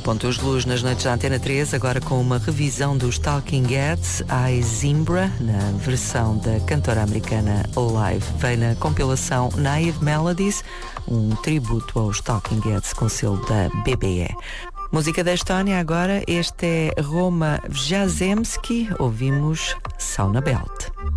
Pontos de luz nas noites da Antena 3, agora com uma revisão dos Talking Heads, I Zimbra, na versão da cantora americana Live. Vem na compilação Naive Melodies, um tributo aos Talking Heads com selo da BBE. Música da Estónia agora, este é Roma Wjazemski, ouvimos Sauna Belt.